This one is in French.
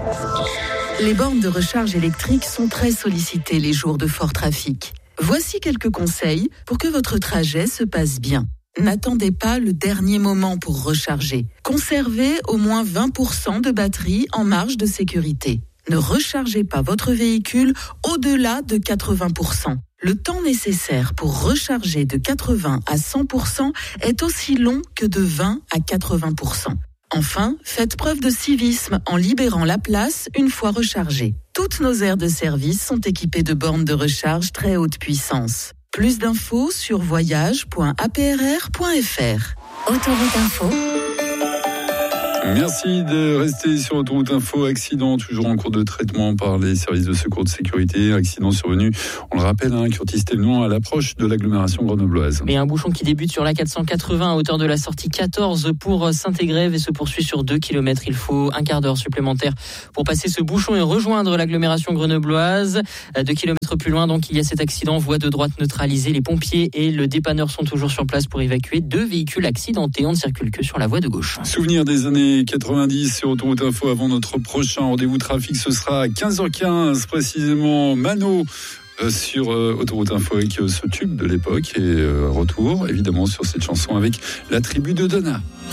Les bornes de recharge électrique sont très sollicitées les jours de fort trafic. Voici quelques conseils pour que votre trajet se passe bien. N'attendez pas le dernier moment pour recharger. Conservez au moins 20% de batterie en marge de sécurité. Ne rechargez pas votre véhicule au-delà de 80%. Le temps nécessaire pour recharger de 80 à 100% est aussi long que de 20 à 80%. Enfin, faites preuve de civisme en libérant la place une fois rechargée. Toutes nos aires de service sont équipées de bornes de recharge très haute puissance. Plus d'infos sur voyage.aprr.fr. Autoroute Info. Merci de rester sur Autoroute Info. Accident toujours en cours de traitement par les services de secours de sécurité. Accident survenu, on le rappelle, Curtis-Thévenon à l'approche de l'agglomération grenobloise. Et un bouchon qui débute sur la 480 à hauteur de la sortie 14 pour Saint-Égrève et se poursuit sur 2 km. Il faut un quart d'heure supplémentaire pour passer ce bouchon et rejoindre l'agglomération grenobloise. 2 km plus loin, donc, il y a cet accident. Voie de droite neutralisée. Les pompiers et le dépanneur sont toujours sur place pour évacuer 2 véhicules accidentés. On ne circule que sur la voie de gauche. Souvenir des années 90 sur Autoroute Info avant notre prochain rendez-vous trafic. Ce sera à 15h15 précisément. Mano sur Autoroute Info avec ce tube de l'époque et retour évidemment sur cette chanson avec la tribu de Donna.